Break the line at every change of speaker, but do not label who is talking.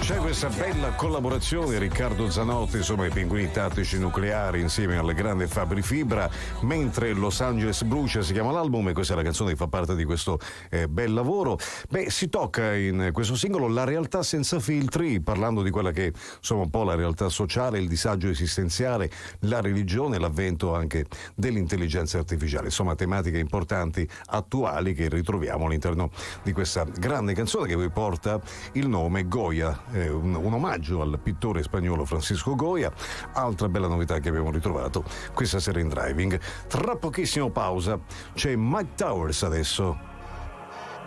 C'è questa bella collaborazione, Riccardo Zanotti, insomma, i Pinguini Tattici Nucleari insieme alle grandi Fabri Fibra, mentre Los Angeles brucia si chiama l'album, e questa è la canzone che fa parte di questo bel lavoro. Si tocca in questo singolo la realtà senza filtri, parlando di quella che insomma un po' la realtà sociale, il disagio esistenziale, la religione, l'avvento anche dell'intelligenza artificiale, insomma tematiche importanti, attuali, che ritroviamo all'interno di questa grande canzone che vi porta il nome Goya, un omaggio al pittore spagnolo Francisco Goya. Altra bella novità che abbiamo ritrovato questa sera in Driving. Tra pochissimo pausa, c'è Mike Towers adesso.